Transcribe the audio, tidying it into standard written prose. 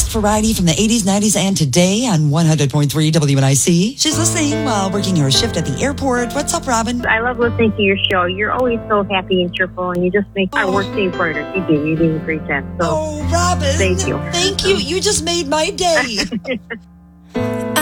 best variety from the 80s, 90s, and today on 100.3 WNIC. She's listening while working her shift at the airport. What's up, Robin? I love listening to your show. You're always so happy and cheerful, and you just make our work day brighter. You do a great job. So, oh, Robin. thank you. Thank you. You just made my day.